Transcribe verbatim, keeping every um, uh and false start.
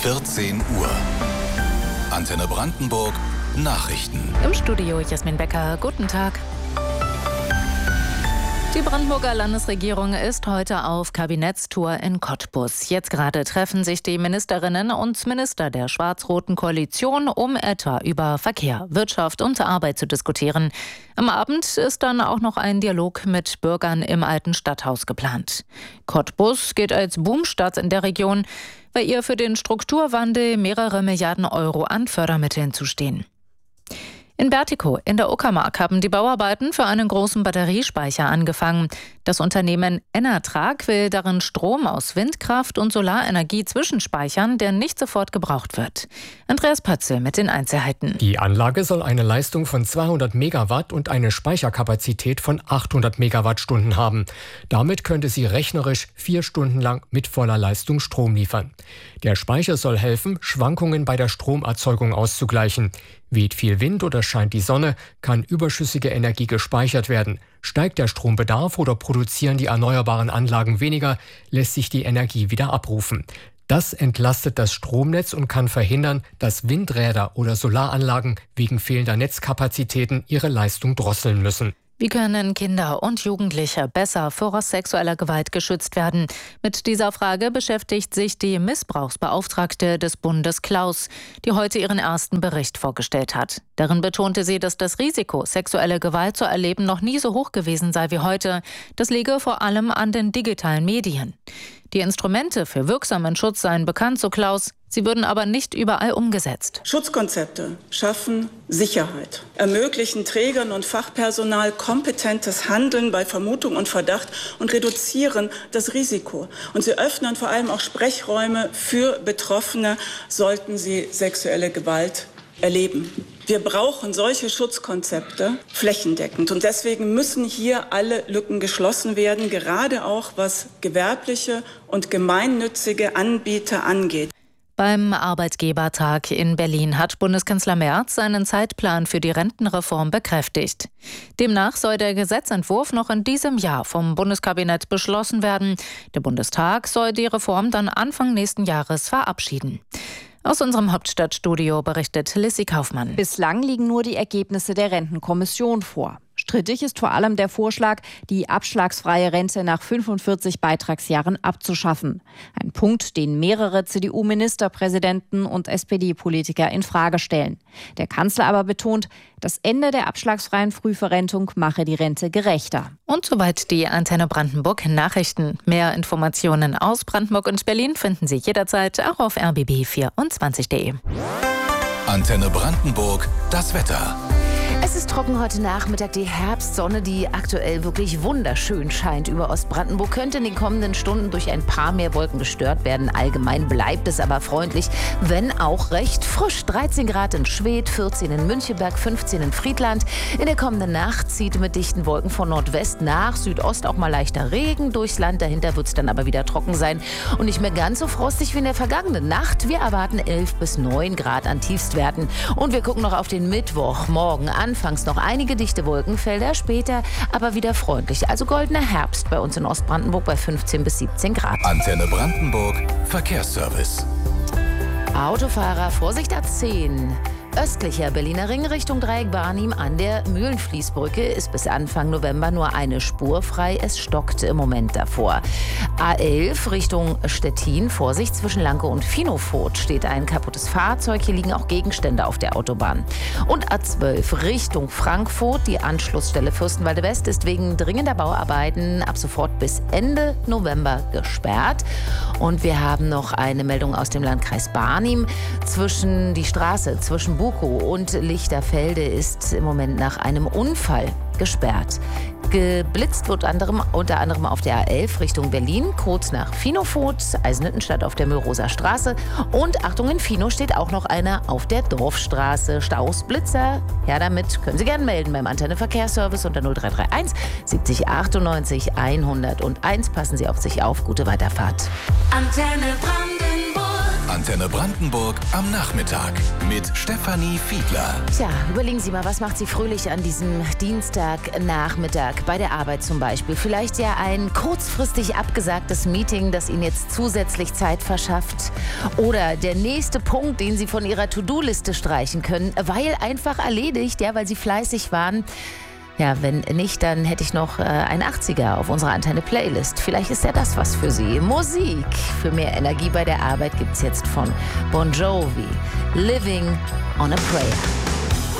vierzehn Uhr. Antenne Brandenburg Nachrichten. Im Studio Jasmin Becker. Guten Tag. Die Brandenburger Landesregierung ist heute auf Kabinettstour in Cottbus. Jetzt gerade treffen sich die Ministerinnen und Minister der schwarz-roten Koalition, um etwa über Verkehr, Wirtschaft und Arbeit zu diskutieren. Am Abend ist dann auch noch ein Dialog mit Bürgern im alten Stadthaus geplant. Cottbus gilt als Boomstadt in der Region, weil ihr für den Strukturwandel mehrere Milliarden Euro an Fördermitteln zustehen. In Bertikow in der Uckermark haben die Bauarbeiten für einen großen Batteriespeicher angefangen. Das Unternehmen Enertrag will darin Strom aus Windkraft und Solarenergie zwischenspeichern, der nicht sofort gebraucht wird. Andreas Pötzl mit den Einzelheiten. Die Anlage soll eine Leistung von zweihundert Megawatt und eine Speicherkapazität von achthundert Megawattstunden haben. Damit könnte sie rechnerisch vier Stunden lang mit voller Leistung Strom liefern. Der Speicher soll helfen, Schwankungen bei der Stromerzeugung auszugleichen. Weht viel Wind oder scheint die Sonne, kann überschüssige Energie gespeichert werden. Steigt der Strombedarf oder produzieren die erneuerbaren Anlagen weniger, lässt sich die Energie wieder abrufen. Das entlastet das Stromnetz und kann verhindern, dass Windräder oder Solaranlagen wegen fehlender Netzkapazitäten ihre Leistung drosseln müssen. Wie können Kinder und Jugendliche besser vor sexueller Gewalt geschützt werden? Mit dieser Frage beschäftigt sich die Missbrauchsbeauftragte des Bundes Klaus, die heute ihren ersten Bericht vorgestellt hat. Darin betonte sie, dass das Risiko, sexuelle Gewalt zu erleben, noch nie so hoch gewesen sei wie heute. Das liege vor allem an den digitalen Medien. Die Instrumente für wirksamen Schutz seien bekannt, so Klaus. Sie würden aber nicht überall umgesetzt. Schutzkonzepte schaffen Sicherheit, ermöglichen Trägern und Fachpersonal kompetentes Handeln bei Vermutung und Verdacht und reduzieren das Risiko. Und sie öffnen vor allem auch Sprechräume für Betroffene, sollten sie sexuelle Gewalt erleben. Wir brauchen solche Schutzkonzepte flächendeckend. Und deswegen müssen hier alle Lücken geschlossen werden, gerade auch was gewerbliche und gemeinnützige Anbieter angeht. Beim Arbeitgebertag in Berlin hat Bundeskanzler Merz seinen Zeitplan für die Rentenreform bekräftigt. Demnach soll der Gesetzentwurf noch in diesem Jahr vom Bundeskabinett beschlossen werden. Der Bundestag soll die Reform dann Anfang nächsten Jahres verabschieden. Aus unserem Hauptstadtstudio berichtet Lissy Kaufmann. Bislang liegen nur die Ergebnisse der Rentenkommission vor. Strittig ist vor allem der Vorschlag, die abschlagsfreie Rente nach fünfundvierzig Beitragsjahren abzuschaffen. Ein Punkt, den mehrere C D U-Ministerpräsidenten und S P D-Politiker in Frage stellen. Der Kanzler aber betont, das Ende der abschlagsfreien Frühverrentung mache die Rente gerechter. Und soweit die Antenne Brandenburg Nachrichten. Mehr Informationen aus Brandenburg und Berlin finden Sie jederzeit auch auf r b b vierundzwanzig punkt d e. Antenne Brandenburg, das Wetter. Es ist trocken heute Nachmittag. Die Herbstsonne, die aktuell wirklich wunderschön scheint über Ostbrandenburg, könnte in den kommenden Stunden durch ein paar mehr Wolken gestört werden. Allgemein bleibt es aber freundlich, wenn auch recht frisch. dreizehn Grad in Schwedt, vierzehn in Müncheberg, fünfzehn in Friedland. In der kommenden Nacht zieht mit dichten Wolken von Nordwest nach Südost auch mal leichter Regen durchs Land. Dahinter wird es dann aber wieder trocken sein und nicht mehr ganz so frostig wie in der vergangenen Nacht. Wir erwarten elf bis neun Grad an Tiefstwerten. Und wir gucken noch auf den Mittwoch. Morgen anfangs noch einige dichte Wolkenfelder, später aber wieder freundlich. Also goldener Herbst bei uns in Ostbrandenburg bei fünfzehn bis siebzehn Grad. Antenne Brandenburg Verkehrsservice. Autofahrer, Vorsicht A zehn. Östlicher Berliner Ring Richtung Dreieck Barnim an der Mühlenfließbrücke ist bis Anfang November nur eine Spur frei. Es stockt im Moment davor. A elf Richtung Stettin. Vorsicht, zwischen Lanke und Finofurt steht ein kaputtes Fahrzeug. Hier liegen auch Gegenstände auf der Autobahn. Und A zwölf Richtung Frankfurt. Die Anschlussstelle Fürstenwalde West ist wegen dringender Bauarbeiten ab sofort bis Ende November gesperrt. Und wir haben noch eine Meldung aus dem Landkreis Barnim. Zwischen die Straße zwischen Bukow und Lichterfelde ist im Moment nach einem Unfall gesperrt. Geblitzt wird anderem, unter anderem auf der A elf Richtung Berlin, kurz nach Finofurt, Eisenhüttenstadt auf der Mühlroser Straße. Und Achtung, in Fino steht auch noch einer auf der Dorfstraße. Staus, Blitzer, ja damit können Sie gerne melden beim Antenne Verkehrsservice unter null drei drei eins siebzig achtundneunzig hunderteins. Passen Sie auf sich auf, gute Weiterfahrt. Antenne Brandenburg. Antenne Brandenburg am Nachmittag mit Stefanie Fiedler. Tja, überlegen Sie mal, was macht Sie fröhlich an diesem Dienstagnachmittag bei der Arbeit zum Beispiel? Vielleicht ja ein kurzfristig abgesagtes Meeting, das Ihnen jetzt zusätzlich Zeit verschafft. Oder der nächste Punkt, den Sie von Ihrer To-Do-Liste streichen können, weil einfach erledigt, ja, weil Sie fleißig waren. Ja, wenn nicht, dann hätte ich noch äh, ein achtziger auf unserer Antenne-Playlist. Vielleicht ist ja das was für Sie. Musik für mehr Energie bei der Arbeit gibt's jetzt von Bon Jovi. Living on a Prayer.